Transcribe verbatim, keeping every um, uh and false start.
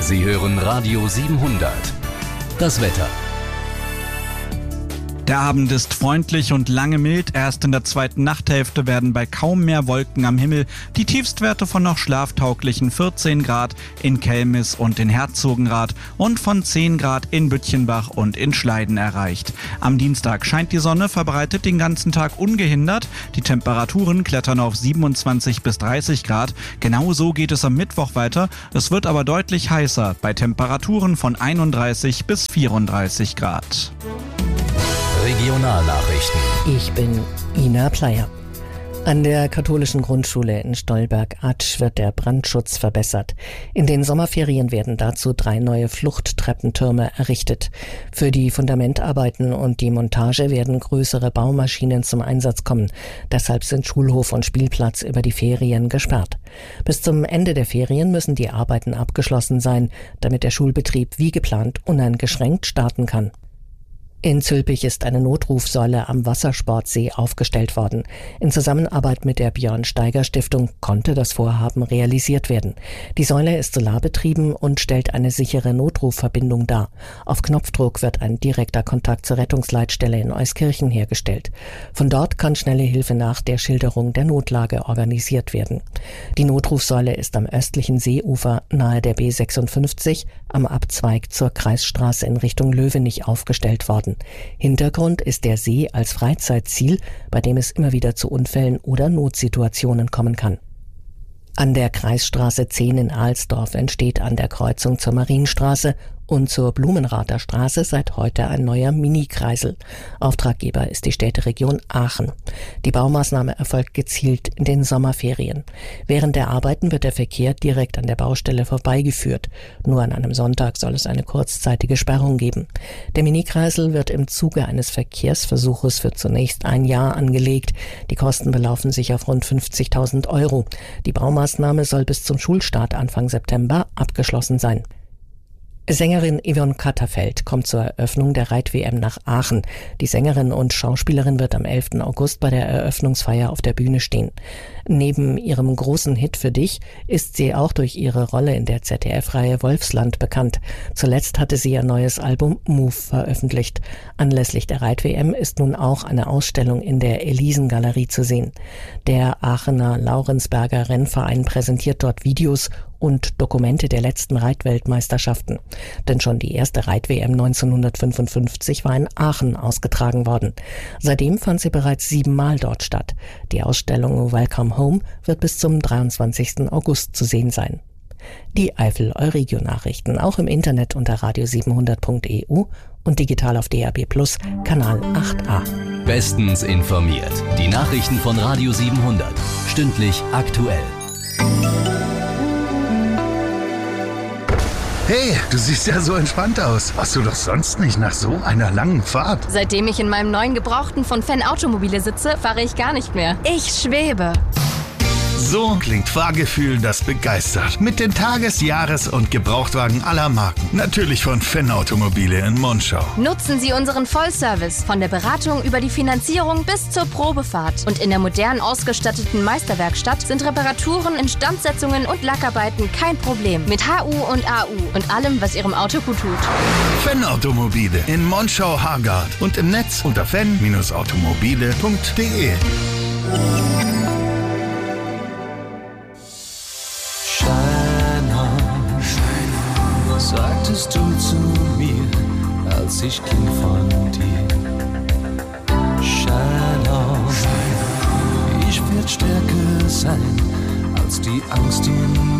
Sie hören Radio siebenhundert. Das Wetter. Der Abend ist freundlich und lange mild. Erst in der zweiten Nachthälfte werden bei kaum mehr Wolken am Himmel die Tiefstwerte von noch schlaftauglichen vierzehn Grad in Kelmis und in Herzogenrath und von zehn Grad in Bütchenbach und in Schleiden erreicht. Am Dienstag scheint die Sonne, verbreitet den ganzen Tag ungehindert. Die Temperaturen klettern auf siebenundzwanzig bis dreißig Grad. Genauso geht es am Mittwoch weiter. Es wird aber deutlich heißer, bei Temperaturen von einunddreißig bis vierunddreißig Grad. Regionalnachrichten. Ich bin Ina Pleyer. An der katholischen Grundschule in Stolberg-Atsch wird der Brandschutz verbessert. In den Sommerferien werden dazu drei neue Fluchttreppentürme errichtet. Für die Fundamentarbeiten und die Montage werden größere Baumaschinen zum Einsatz kommen. Deshalb sind Schulhof und Spielplatz über die Ferien gesperrt. Bis zum Ende der Ferien müssen die Arbeiten abgeschlossen sein, damit der Schulbetrieb wie geplant uneingeschränkt starten kann. In Zülpich ist eine Notrufsäule am Wassersportsee aufgestellt worden. In Zusammenarbeit mit der Björn-Steiger-Stiftung konnte das Vorhaben realisiert werden. Die Säule ist solarbetrieben und stellt eine sichere Notrufverbindung dar. Auf Knopfdruck wird ein direkter Kontakt zur Rettungsleitstelle in Euskirchen hergestellt. Von dort kann schnelle Hilfe nach der Schilderung der Notlage organisiert werden. Die Notrufsäule ist am östlichen Seeufer nahe der B sechsundfünfzig am Abzweig zur Kreisstraße in Richtung Löwenich aufgestellt worden. Hintergrund ist der See als Freizeitziel, bei dem es immer wieder zu Unfällen oder Notsituationen kommen kann. An der Kreisstraße zehn in Alsdorf entsteht an der Kreuzung zur Marienstraße und zur Blumenrather Straße seit heute ein neuer Mini-Kreisel. Auftraggeber ist die Städteregion Aachen. Die Baumaßnahme erfolgt gezielt in den Sommerferien. Während der Arbeiten wird der Verkehr direkt an der Baustelle vorbeigeführt. Nur an einem Sonntag soll es eine kurzzeitige Sperrung geben. Der Mini-Kreisel wird im Zuge eines Verkehrsversuches für zunächst ein Jahr angelegt. Die Kosten belaufen sich auf rund fünfzigtausend Euro. Die Baumaßnahme soll bis zum Schulstart Anfang September abgeschlossen sein. Sängerin Yvonne Katterfeld kommt zur Eröffnung der Reit-W M nach Aachen. Die Sängerin und Schauspielerin wird am elften August bei der Eröffnungsfeier auf der Bühne stehen. Neben ihrem großen Hit Für dich ist sie auch durch ihre Rolle in der Z D F-Reihe Wolfsland bekannt. Zuletzt hatte sie ihr neues Album Move veröffentlicht. Anlässlich der Reit-W M ist nun auch eine Ausstellung in der Elisengalerie zu sehen. Der Aachener Laurensberger Rennverein präsentiert dort Videos und Dokumente der letzten Reitweltmeisterschaften. Denn schon die erste Reit-W M neunzehnhundertfünfundfünfzig war in Aachen ausgetragen worden. Seitdem fand sie bereits siebenmal dort statt. Die Ausstellung Welcome Home wird bis zum dreiundzwanzigsten August zu sehen sein. Die Eifel-Euregio-Nachrichten auch im Internet unter radio siebenhundert punkt e u und digital auf D A B plus, Kanal acht a. Bestens informiert. Die Nachrichten von Radio siebenhundert. Stündlich aktuell. Hey, du siehst ja so entspannt aus. Warst du doch sonst nicht nach so einer langen Fahrt? Seitdem ich in meinem neuen Gebrauchten von Fan Automobile sitze, fahre ich gar nicht mehr. Ich schwebe. So klingt Fahrgefühl, das begeistert. Mit den Tages-, Jahres- und Gebrauchtwagen aller Marken. Natürlich von Fan Automobile in Monschau. Nutzen Sie unseren Vollservice von der Beratung über die Finanzierung bis zur Probefahrt. Und in der modern ausgestatteten Meisterwerkstatt sind Reparaturen, Instandsetzungen und Lackarbeiten kein Problem. Mit H U und A U und allem, was Ihrem Auto gut tut. Fan Automobile in Monschau-Hargard und im Netz unter fan Bindestrich automobile punkt de. Sagtest du zu mir, als ich ging von dir. Shine on, ich werd stärker sein als die Angst in mir.